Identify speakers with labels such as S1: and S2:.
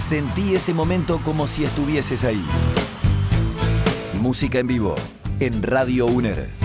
S1: Sentí ese momento como si estuvieses ahí. Música en vivo en Radio UNER.